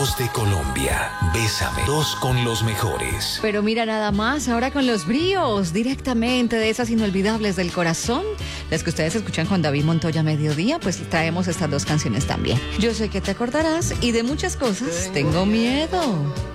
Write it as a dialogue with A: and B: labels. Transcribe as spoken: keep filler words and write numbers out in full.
A: Dos de Colombia. Bésame. Dos con los mejores.
B: Pero mira nada más, ahora con los bríos, directamente de esas inolvidables del corazón, las que ustedes escuchan con David Montoya a mediodía, pues traemos estas dos canciones también. Yo sé que te acordarás y de muchas cosas tengo miedo.